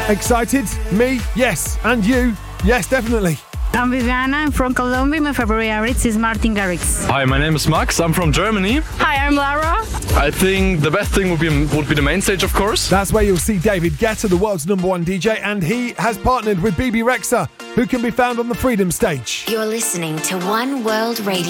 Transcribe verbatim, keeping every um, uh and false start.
Excited? Me? Yes. And you? Yes, definitely. I'm Viviana. I'm from Colombia. My favorite artist is Martin Garrix. Hi, my name is Max. I'm from Germany. Hi, I'm Lara. I think the best thing would be would be the main stage, of course. That's where you'll see David Guetta, the world's number one D J, and he has partnered with B B Rexa, who can be found on the Freedom stage. You're listening to One World Radio.